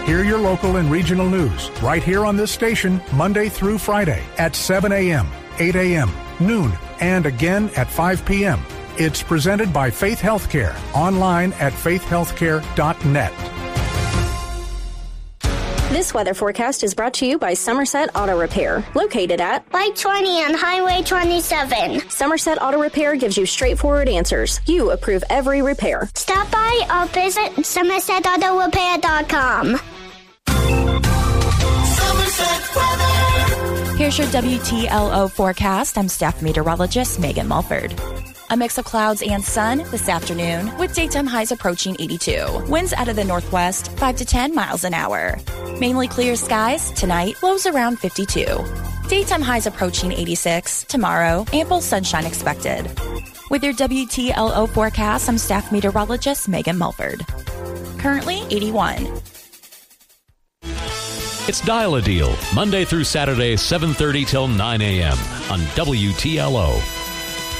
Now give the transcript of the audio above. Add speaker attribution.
Speaker 1: Hear your local and regional news right here on this station Monday through Friday at 7 a.m., 8 a.m., noon, and again at 5 p.m. It's presented by Faith Healthcare, online at faithhealthcare.net.
Speaker 2: This weather forecast is brought to you by Somerset Auto Repair, located at
Speaker 3: Light 20 and Highway 27.
Speaker 2: Somerset Auto Repair gives you straightforward answers. You approve every repair.
Speaker 3: Stop by or visit SomersetAutoRepair.com.
Speaker 4: Somerset weather.
Speaker 5: Here's your WTLO forecast. I'm staff meteorologist Megan Mulford. A mix of clouds and sun this afternoon with daytime highs approaching 82. Winds out of the northwest 5 to 10 miles an hour. Mainly clear skies tonight, lows around 52. Daytime highs approaching 86. Tomorrow, ample sunshine expected. With your WTLO forecast, I'm staff meteorologist Megan Mulford. Currently 81.
Speaker 6: It's Dial-A-Deal, Monday through Saturday, 7:30 till 9 a.m. on WTLO.